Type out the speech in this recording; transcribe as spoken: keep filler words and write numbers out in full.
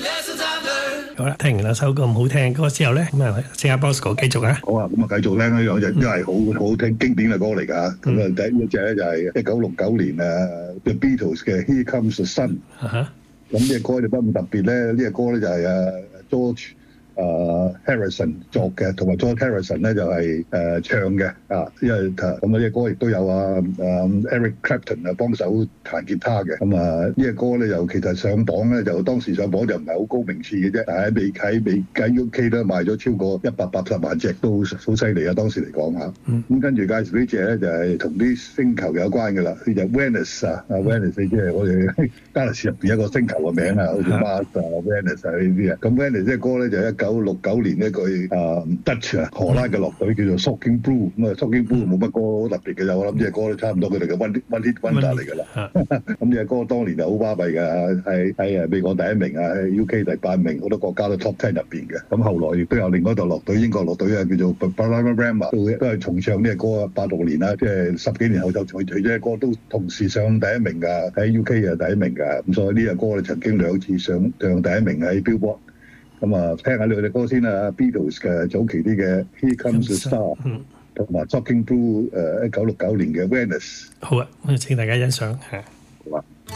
好啦，聽完兩首咁好聽嘅歌之後咧，咁啊，請阿 Bosco 繼續啊。 好啊，咁啊繼續聽呢兩隻都係好好聽經典嘅歌嚟㗎。咁啊、嗯，第一隻咧就係一九六九年啊 The Beatles 嘅 Here Comes the Sun。咁呢隻歌就不咁特別咧，呢隻歌咧就係啊 George 啊 Harrison 作嘅，同埋 George Harrison 咧就係誒唱嘅啊，因為咁啊呢隻歌亦都有啊啊 Eric Clapton 啊幫手彈吉他嘅。咁啊呢隻歌咧就其實上榜咧就當時上榜就唔係好高名次嘅啫，但係未喺未喺 U K 都賣咗超過一百八十萬隻，都好犀利啊！當時嚟講嚇。咁跟住介紹呢隻咧就係同啲星球有關嘅啦，呢隻 Venus 啊，啊 Venus 即係我哋加勒士入邊一個星球嘅名啊，好似 Mars 啊 Venus 啊呢啲啊。咁 Venus 呢隻歌咧就係一九六九年一句啊 Dutch 啊荷蘭嘅樂隊叫做 Shocking Blue。咁啊 Shocking Blue 冇乜歌好特別嘅啫，我諗呢隻歌都差唔多佢哋嘅 One One Hit Wonder 嚟㗎啦。咁呢隻歌當年就好巴閉㗎，喺喺誒美國第一名啊，喺 U K 第八名，好多國家都 Top Ten 入邊嘅。咁後來亦都有另外一隊樂隊，英國樂隊啊，叫做 Bananarama 都都係重唱呢隻歌啊，八六年啦，即係十幾年後就除除咗隻歌都同時上第一名㗎，喺 U K 啊第一名㗎。咁所以呢隻歌咧曾經兩次上上第一名喺 Billboard。咁啊，聽下兩隻歌先啦 ，Beatles 嘅早期啲嘅 Here Comes the Star， 同埋 Shocking Blue 誒一九六九年嘅 Venus。 好啊，咁請大家欣賞嚇。 好啊。